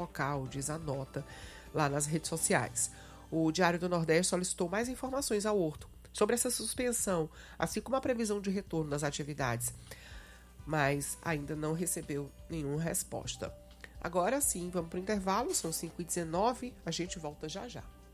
local, diz a nota lá nas redes sociais. O Diário do Nordeste solicitou mais informações ao Horto sobre essa suspensão, assim como a previsão de retorno das atividades, mas ainda não recebeu nenhuma resposta. Agora sim, vamos para o intervalo, são 5h19, a gente volta já já.